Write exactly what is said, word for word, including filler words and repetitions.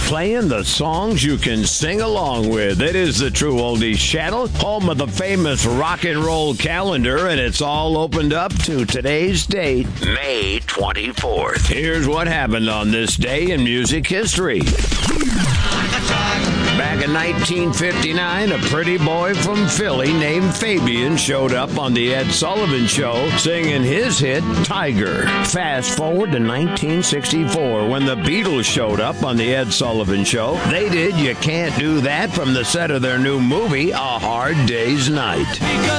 playing the songs you can sing along with. It is the True Oldies Channel, home of the famous rock and roll calendar, and it's all opened up to today's date, May twenty-fourth. Here's what happened on this day in music history. Back in nineteen fifty-nine, a pretty boy from Philly named Fabian showed up on the Ed Sullivan Show singing his hit, Tiger. Fast forward to nineteen sixty-four, when the Beatles showed up on the Ed Sullivan Show. They did You Can't Do That from the set of their new movie, A Hard Day's Night.